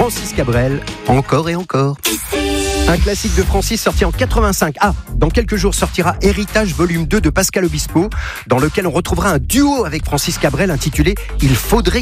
Francis Cabrel, encore et encore. Un classique de Francis sorti en 85. Dans quelques jours sortira Héritage volume 2 de Pascal Obispo, dans lequel on retrouvera un duo avec Francis Cabrel intitulé Il faudrait